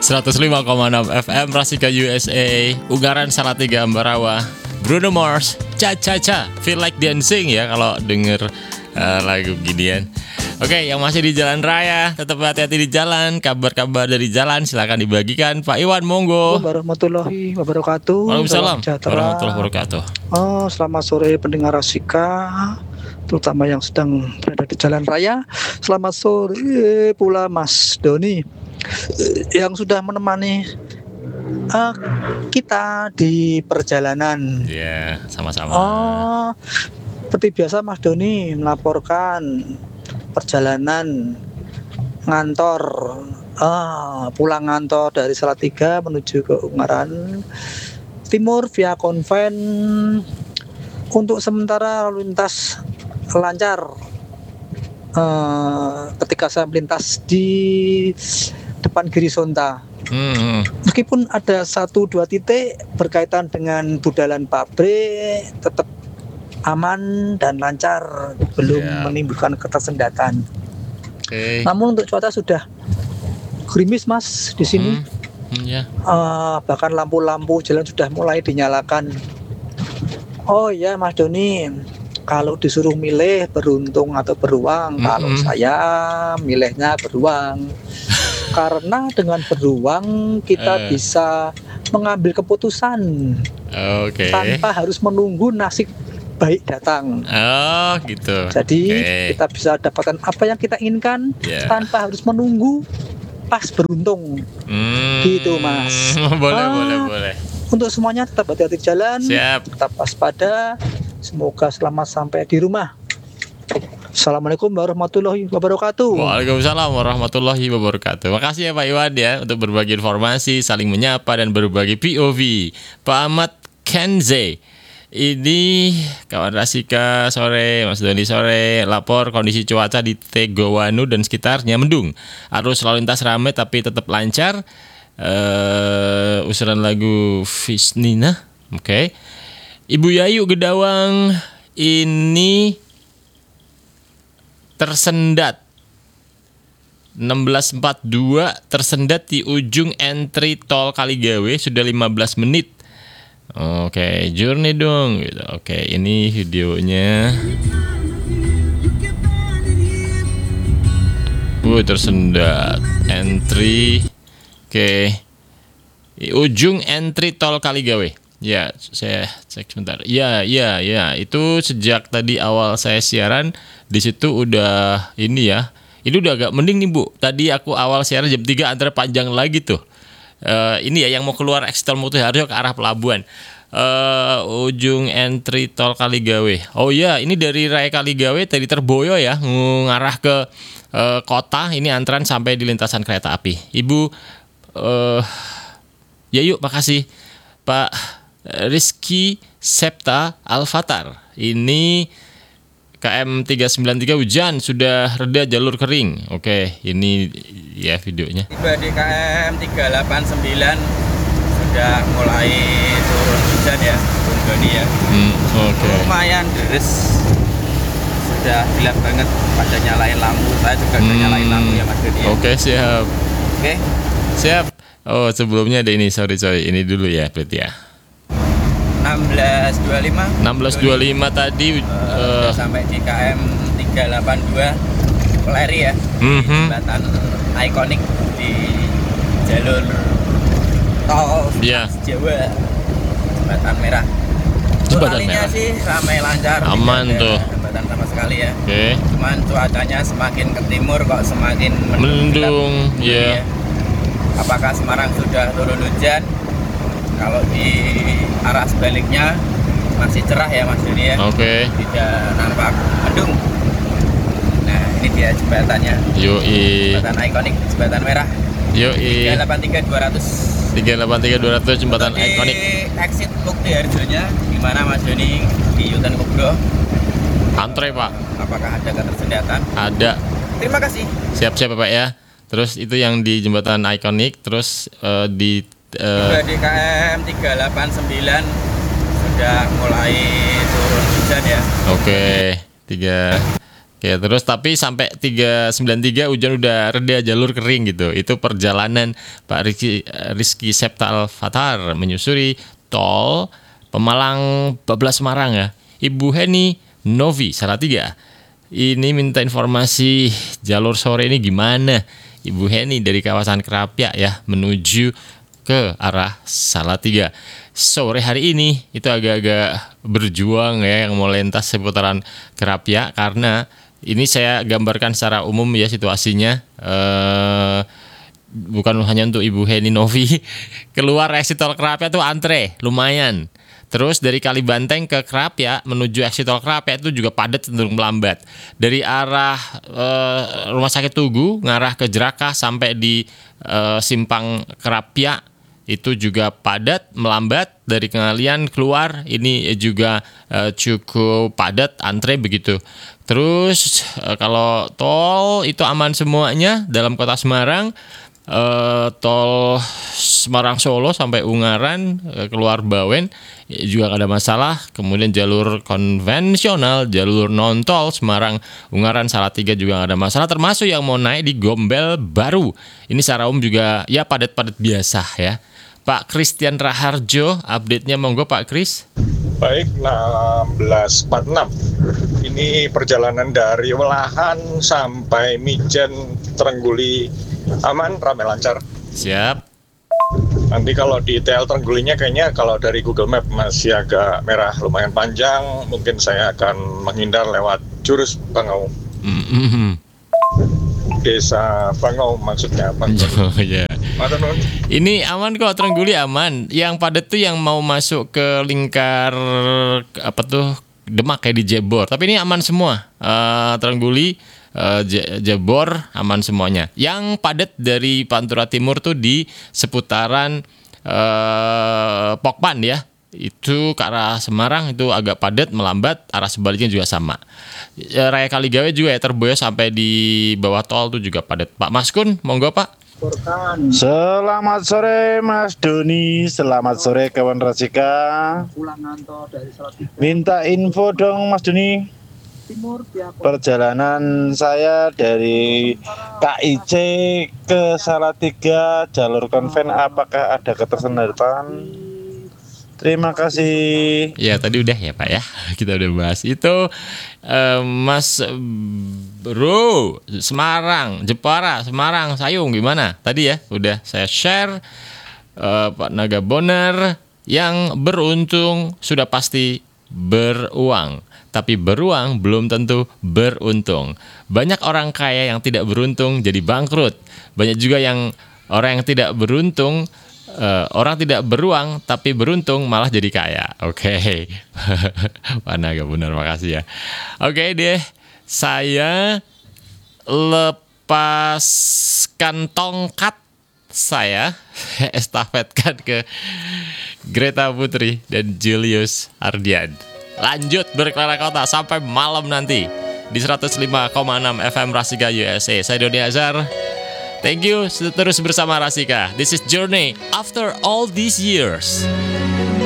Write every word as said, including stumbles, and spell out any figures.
seratus lima koma enam F M Rasika U S A, Ungaran Salatiga Ambarawa, Bruno Mars, Cha Cha Cha, Feel Like Dancing ya kalau denger uh, lagu ginian. Oke, yang masih di jalan raya, tetap hati-hati di jalan. Kabar-kabar dari jalan silakan dibagikan, Pak Iwan, monggo. Warahmatullahi wabarakatuh. Waalaikumsalam warahmatullahi wabarakatuh. Oh, selamat sore pendengar Rasika, terutama yang sedang berada di jalan raya. Selamat sore pula Mas Doni yang sudah menemani uh, kita di perjalanan. Iya, yeah, sama-sama. Oh, seperti biasa Mas Doni melaporkan perjalanan ngantor, ah, pulang ngantor dari Salatiga menuju ke Ungaran Timur via konven. Untuk sementara lalu lintas lancar uh, ketika saya melintas di depan Girisonta. Hmm. Meskipun ada satu dua titik berkaitan dengan budalan pabrik, tetap aman dan lancar, belum yeah. menimbulkan ketersendatan. Okay. Namun untuk cuaca sudah gerimis Mas di sini. Hmm. Yeah. Uh, bahkan lampu-lampu jalan sudah mulai dinyalakan. Oh ya Mas Doni, kalau disuruh milih beruntung atau beruang, mm-hmm. kalau saya milihnya beruang. Karena dengan beruang kita uh. bisa mengambil keputusan okay. tanpa harus menunggu nasib baik datang. Oh gitu. Jadi okay. kita bisa dapatkan apa yang kita inginkan yeah. tanpa harus menunggu pas beruntung. Hmm. Gitu Mas. Boleh ah, boleh boleh. Untuk semuanya tetap hati-hati jalan. Siap. Tetap waspada. Semoga selamat sampai di rumah. Assalamualaikum warahmatullahi wabarakatuh. Waalaikumsalam warahmatullahi wabarakatuh. Makasih ya Pak Iwan ya untuk berbagi informasi, saling menyapa dan berbagi P O V. Pak Ahmad Kenze. Ini kawan Rasika sore, Mas Doni sore, lapor kondisi cuaca di Tegowanu dan sekitarnya mendung. Arus lalu lintas ramai tapi tetap lancar. Uh, usulan lagu Fisnina, oke. Okay. Ibu Yayu Gedawang ini tersendat enam belas empat puluh dua, tersendat di ujung entry tol Kaligawe sudah lima belas menit. Oke, okay, journey dong gitu. Oke, okay, ini videonya. Wuh, tersendat entry. Oke. Okay. Ujung entry tol Kaligawe. Ya, saya cek sebentar. Ya, ya, ya. Itu sejak tadi awal saya siaran di situ udah ini ya. Ini udah agak mending nih, Bu. Tadi aku awal siaran jam tiga antara panjang lagi tuh. Uh, ini ya yang mau keluar Ekstol Mutuharjo ke arah pelabuhan uh, ujung entry tol Kaligawe. Oh iya, ini dari Raya Kaligawe tadi Terboyo ya, ngarah ke uh, kota. Ini antrean sampai di lintasan kereta api. Ibu uh, ya yuk, makasih Pak Rizky Septa Alfatar. Ini K M tiga sembilan tiga hujan sudah reda, jalur kering. Oke, ini ya videonya. Tiba di K M tiga delapan sembilan sudah mulai turun hujan ya, Bung Doni ya. Hmm, okay. Lumayan deres. Sudah gelap banget, pada nyalain lampu. Saya juga hmm. nyalain lampu ya Mas Doni ya. Oke, siap. Oke. Siap. Oh, sebelumnya ada ini, sorry sorry. Ini dulu ya, berarti ya. enam belas dua puluh lima enam belas dua puluh lima tadi uh, uh, sampai di K M tiga delapan dua Peleri ya. Mm-hmm. Jembatan ikonik di jalur tol yeah. Jawa, jembatan merah. Jembatan merah sih ramai lancar, aman tuh, jembatan sama sekali ya. Oke. Okay. Cuman cuacanya semakin ke timur kok semakin mendung ya. Yeah. Apakah Semarang sudah turun hujan? Kalau di arah sebaliknya masih cerah ya Mas Doni ya. Oke. Okay. Tidak nampak mendung. Nah ini dia jembatannya. Yoi. Jembatan ikonik, jembatan merah. Yoi. tiga delapan tiga dua ratus. tiga delapan tiga dua ratus jembatan untuk ikonik. Di exit Muktiharjonya gimana Mas Doni di Yutan Kubro? Antre Pak. Apakah ada ketersendatan? Ada. Terima kasih. Siap-siap Pak ya. Terus itu yang di jembatan ikonik, terus uh, di Uh, di K M tiga delapan sembilan sudah mulai turun hujan ya. Oke, okay. tiga Oke, terus tapi sampai tiga sembilan tiga hujan udah reda, jalur kering gitu. Itu perjalanan Pak Rizky, Rizky Septa Al-Fathar menyusuri tol Pemalang Bablas Semarang ya. Ibu Heni Novi Salatiga ini minta informasi jalur sore ini gimana. Ibu Heni dari kawasan Kerapia ya menuju ke arah Salatiga. Sore hari ini itu agak-agak berjuang ya yang mau lintas seputaran Kerapia, karena ini saya gambarkan secara umum ya situasinya. Eh, bukan hanya untuk Ibu Heni Novi. Keluar exit tol Kerapia tuh antre lumayan. Terus dari Kalibanteng ke Kerapia menuju exit tol Kerapia itu juga padat, cenderung melambat. Dari arah eh, Rumah Sakit Tugu ngarah ke Jerakah sampai di eh, Simpang Kerapia itu juga padat, melambat. Dari Kengalian keluar ini juga eh, cukup padat, antre begitu. Terus eh, kalau tol itu aman semuanya dalam kota Semarang. Uh, tol Semarang Solo sampai Ungaran uh, keluar Bawen juga gak ada masalah. Kemudian jalur konvensional, jalur non tol Semarang Ungaran Salatiga juga gak ada masalah, termasuk yang mau naik di Gombel Baru. Ini secara umum juga ya padat-padat biasa ya. Pak Christian Raharjo, update-nya monggo Pak Kris. Baik, enam belas empat puluh enam. Ini perjalanan dari Welahan sampai Mijen Trengguli aman, ramai lancar. Siap. Nanti kalau di T L Trenggulinya kayaknya kalau dari Google Map masih agak merah, lumayan panjang. Mungkin saya akan menghindar lewat Jurus Bangau. Mm-hmm. Desa Bangau maksudnya Bangau. Oh ya. Ini aman kok, Trengguli aman. Yang padat tuh yang mau masuk ke lingkar apa tuh Demak kayak di Jebor. Tapi ini aman semua. Uh, Trengguli Uh, Jebor aman semuanya. Yang padat dari Pantura Timur tuh di seputaran uh, Pokpan ya. Itu ke arah Semarang itu agak padat, melambat. Arah sebaliknya juga sama. uh, Raya Kaligawe juga ya terboya sampai di bawah tol tuh juga padat. Pak Maskun, monggo Pak. Selamat sore Mas Doni, selamat sore kawan Rasika. Minta info dong Mas Doni. Perjalanan saya dari K I C ke Salatiga jalur konven, apakah ada ketersendatan? Terima kasih. Ya tadi udah ya Pak ya, kita udah bahas itu. uh, Mas Bro Semarang, Jepara, Semarang, Sayung gimana? Tadi ya udah saya share. uh, Pak Naga Boner, yang beruntung sudah pasti beruang, tapi beruang belum tentu beruntung. Banyak orang kaya yang tidak beruntung jadi bangkrut. Banyak juga yang orang yang tidak beruntung, uh, orang tidak beruang tapi beruntung malah jadi kaya. Oke, okay. Mana gak benar, makasih ya. Oke okay deh, saya lepaskan tongkat saya, estafetkan ke Greta Putri dan Julius Ardian. Lanjut berkelana kota sampai malam nanti di seratus lima koma enam F M Rasika U S A. Saya Doni Azhar. Thank you, terus bersama Rasika. This is Journey After All These Years.